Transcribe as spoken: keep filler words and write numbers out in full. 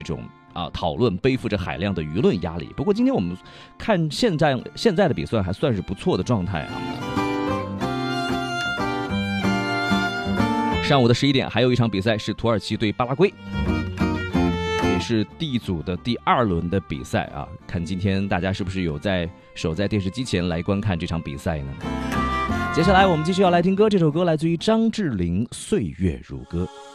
这种啊讨论，背负着海量的舆论压力。不过今天我们看现在现在的比赛还算是不错的状态啊。上午的十一点还有一场比赛是土耳其对巴拉圭，也是 D 组的第二轮的比赛啊。看今天大家是不是有在守在电视机前来观看这场比赛呢？接下来我们继续要来听歌，这首歌来自于张智霖《岁月如歌》。